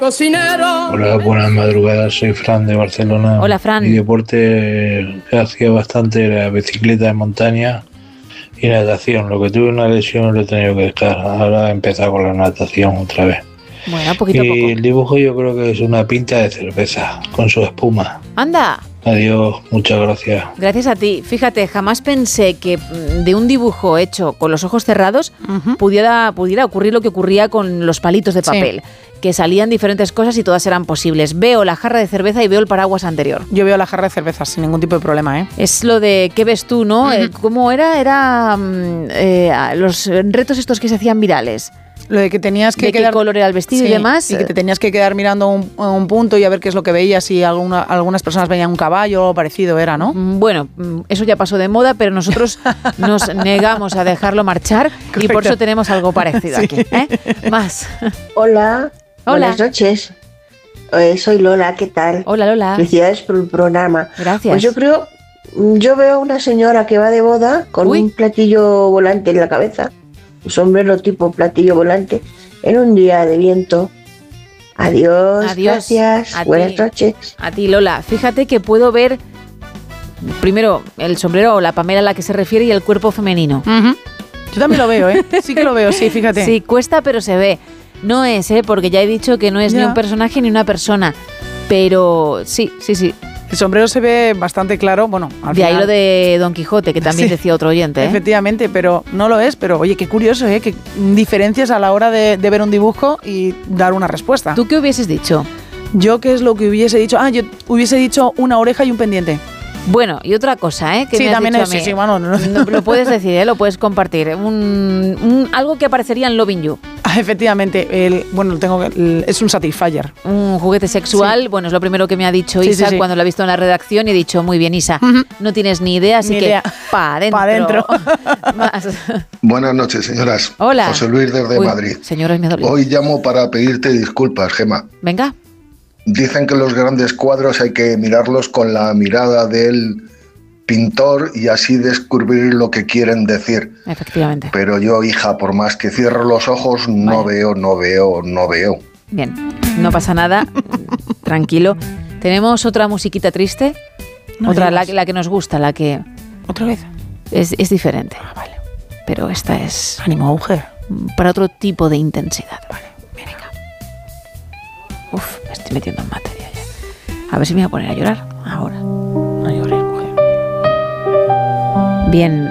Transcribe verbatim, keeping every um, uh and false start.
Cocinero. Hola, buenas madrugadas, soy Fran de Barcelona. Hola, Fran. Mi deporte que hacía bastante era bicicleta de montaña y natación. Lo que tuve una lesión lo he tenido que dejar. Ahora he empezado con la natación otra vez. Bueno, poquito a y poco. el dibujo yo creo que es una pinta de cerveza con su espuma. Anda. Adiós, muchas gracias. Gracias a ti. Fíjate, jamás pensé que de un dibujo hecho con los ojos cerrados uh-huh. pudiera, pudiera ocurrir lo que ocurría con los palitos de papel. Sí. Que salían diferentes cosas y todas eran posibles. Veo la jarra de cerveza y veo el paraguas anterior. Yo veo la jarra de cerveza sin ningún tipo de problema, ¿eh? Es lo de ¿qué ves tú, no? Uh-huh. Eh, ¿Cómo era? Era eh, los retos estos que se hacían virales. Lo de que tenías que de quedar... qué color era el vestido sí, y demás. Y que te tenías que quedar mirando un, un punto y a ver qué es lo que veías. Si alguna, algunas personas veían un caballo o parecido era, ¿no? Bueno, eso ya pasó de moda, pero nosotros nos negamos a dejarlo marchar. Correcto. Y por eso tenemos algo parecido sí. aquí. ¿eh? Más. Hola. Hola. Buenas noches. Eh, soy Lola, ¿qué tal? Hola, Lola. Felicidades por el programa. Gracias. Pues yo creo, yo veo a una señora que va de boda con Uy. un platillo volante en la cabeza, un sombrero tipo platillo volante, en un día de viento. Adiós, Adiós. Gracias, a buenas ti. noches. A ti, Lola. Fíjate que puedo ver, primero, el sombrero o la Pamela a la que se refiere y el cuerpo femenino. Uh-huh. Yo también lo veo, ¿eh? Sí que lo veo, sí, fíjate. Sí, cuesta, pero se ve. No es, ¿eh? Porque ya he dicho que no es ya. ni un personaje ni una persona. Pero sí, sí, sí. El sombrero se ve bastante claro, bueno, al de final. ahí lo de Don Quijote, que también sí, decía otro oyente, ¿eh? Efectivamente, pero no lo es. Pero oye, qué curioso, ¿eh? Que diferencias a la hora de, de ver un dibujo y dar una respuesta. ¿Tú qué hubieses dicho? Yo, ¿qué es lo que hubiese dicho? Ah, yo hubiese dicho una oreja y un pendiente. Bueno, y otra cosa, ¿eh? Que sí, me has también dicho es, a mí. sí, sí, bueno, no, no, lo puedes decir, ¿eh? Lo puedes compartir. Un, un, algo que aparecería en Loving You. Ah, efectivamente, el, bueno, tengo el, es un Satisfyer. Un juguete sexual, sí. Bueno, es lo primero que me ha dicho sí, Isa sí, sí. cuando lo he visto en la redacción y he dicho, muy bien, Isa, uh-huh. no tienes ni idea, así ni que idea. pa' adentro. Pa' adentro. Buenas noches, señoras. Hola. José Luis desde Uy, Madrid. Señora, me dolió. Hoy llamo para pedirte disculpas, Gema. Venga. Dicen que los grandes cuadros hay que mirarlos con la mirada del pintor y así descubrir lo que quieren decir. Efectivamente. Pero yo, hija, por más que cierro los ojos, no vale. veo, no veo, no veo. Bien, no pasa nada, tranquilo. ¿Tenemos otra musiquita triste? No otra, la, la que nos gusta, la que... ¿Otra vez? Es, es diferente. Ah, vale. Pero esta es... Ánimo, mujer. Para otro tipo de intensidad. Vale, venga. Uf, me estoy metiendo en materia ya. A ver si me voy a poner a llorar ahora. No llores, mujer. Bien,